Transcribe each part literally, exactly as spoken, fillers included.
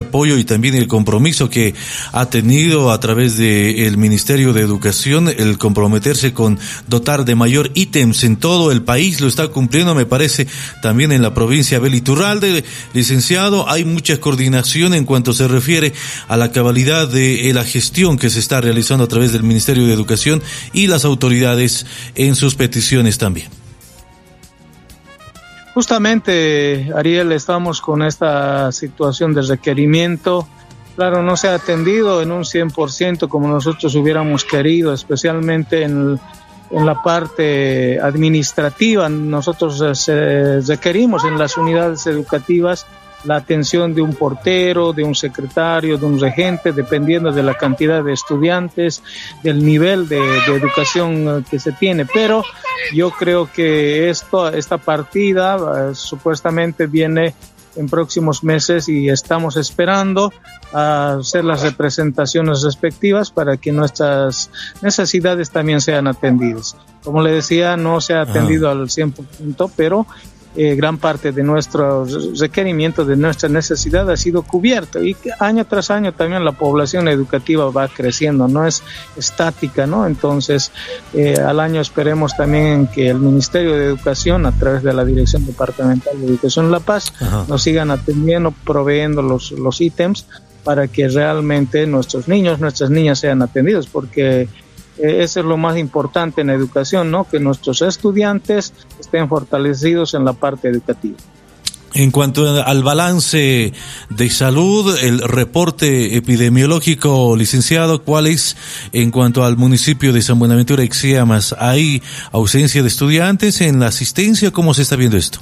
apoyo y también el compromiso que ha tenido a través del Ministerio de Educación, el comprometerse con dotar de mayor ítems en todo el país, lo está cumpliendo, me parece, también en la provincia de Abel Iturralde. Licenciado, hay mucha coordinación en cuanto se refiere a la cabalidad de la gestión que se está realizando a través del Ministerio de Educación y las autoridades en sus peticiones también. Justamente, Ariel, estamos con esta situación de requerimiento. Claro, no se ha atendido en un cien por ciento como nosotros hubiéramos querido, especialmente en, en la parte administrativa. Nosotros eh, requerimos en las unidades educativas la atención de un portero, de un secretario, de un regente, dependiendo de la cantidad de estudiantes, del nivel de, de educación que se tiene. Pero yo creo que esto, esta partida eh, supuestamente viene en próximos meses y estamos esperando a hacer las representaciones respectivas para que nuestras necesidades también sean atendidas. Como le decía, no se ha atendido ah. al cien por ciento, pero Eh, gran parte de nuestro requerimiento, de nuestra necesidad ha sido cubierto, y año tras año también la población educativa va creciendo, no es estática, ¿no? Entonces, eh, al año esperemos también que el Ministerio de Educación, a través de la Dirección Departamental de Educación La Paz, Ajá. nos sigan atendiendo, proveyendo los, los ítems para que realmente nuestros niños, nuestras niñas sean atendidos, porque eso es lo más importante en la educación, ¿no? Que nuestros estudiantes estén fortalecidos en la parte educativa. En cuanto al balance de salud, el reporte epidemiológico, licenciado, ¿cuál es en cuanto al municipio de San Buenaventura, Extremadura? ¿Hay ausencia de estudiantes en la asistencia? ¿Cómo se está viendo esto?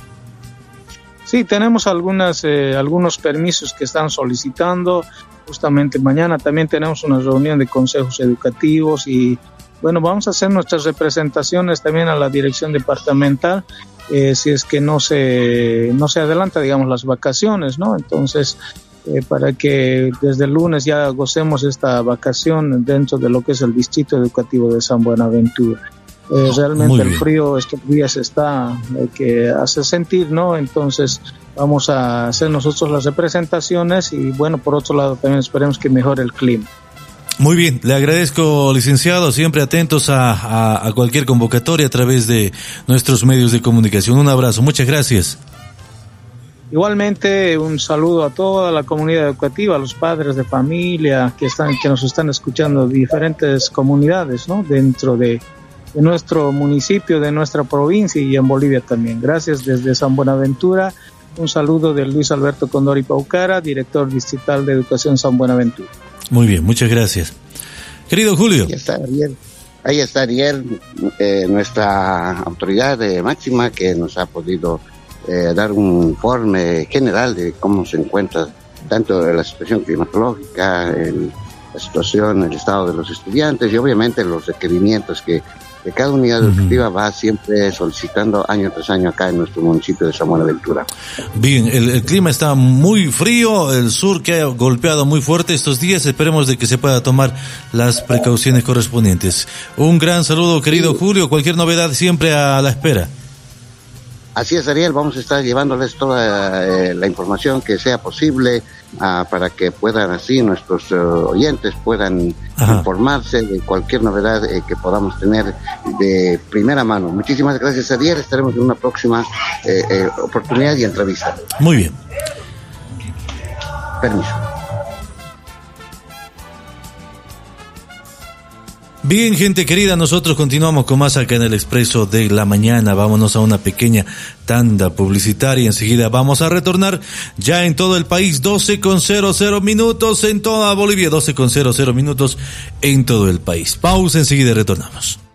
Sí, tenemos algunas, eh, algunos permisos que están solicitando. Justamente mañana también tenemos una reunión de consejos educativos y, bueno, vamos a hacer nuestras representaciones también a la dirección departamental, eh, si es que no se, no se adelanta, digamos, las vacaciones, ¿no? Entonces, eh, para que desde el lunes ya gocemos esta vacación dentro de lo que es el Distrito Educativo de San Buenaventura. Eh, realmente el frío estos días está eh, que hace sentir, ¿no? Entonces vamos a hacer nosotros las representaciones y, bueno, por otro lado también esperemos que mejore el clima. Muy bien, le agradezco, licenciado, siempre atentos a, a, a cualquier convocatoria a través de nuestros medios de comunicación. Un abrazo, muchas gracias. Igualmente, un saludo a toda la comunidad educativa, a los padres de familia que están, que nos están escuchando de diferentes comunidades, ¿no? Dentro de de nuestro municipio, de nuestra provincia y en Bolivia también. Gracias desde San Buenaventura. Un saludo de Luis Alberto Condori Paucara, director distrital de Educación San Buenaventura. Muy bien, muchas gracias. Querido Julio. Ahí está Ariel, Ahí está Ariel eh, nuestra autoridad eh, máxima, que nos ha podido eh, dar un informe general de cómo se encuentra tanto la situación climatológica, el, la situación, el estado de los estudiantes y obviamente los requerimientos que que cada unidad educativa uh-huh. va siempre solicitando año tras año acá en nuestro municipio de San Buenaventura. Bien, el, el clima está muy frío, el sur que ha golpeado muy fuerte estos días, esperemos de que se pueda tomar las precauciones correspondientes. Un gran saludo, querido sí. Julio, cualquier novedad siempre a la espera. Así es, Ariel, vamos a estar llevándoles toda eh, la información que sea posible uh, para que puedan así nuestros uh, oyentes puedan Ajá. informarse de cualquier novedad eh, que podamos tener de primera mano. Muchísimas gracias, Ariel, estaremos en una próxima eh, eh, oportunidad y entrevista. Muy bien. Permiso. Bien, gente querida, nosotros continuamos con más acá en el Expreso de la Mañana. Vámonos a una pequeña tanda publicitaria. Enseguida vamos a retornar ya en todo el país. doce con cero cero minutos en toda Bolivia. doce con cero cero minutos en todo el país. Pausa, enseguida retornamos.